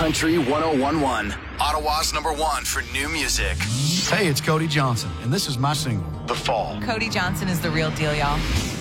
Country 1011, Ottawa's #1 for new music. Hey, it's Cody Johnson, and this is my single, The Fall. Cody Johnson is the real deal, y'all.